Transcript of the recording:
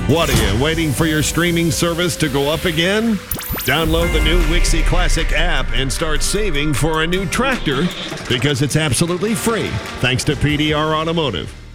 What are you, waiting for your streaming service to go up again? Download the new Wixie Classic app and start saving for a new tractor because it's absolutely free, thanks to PDR Automotive.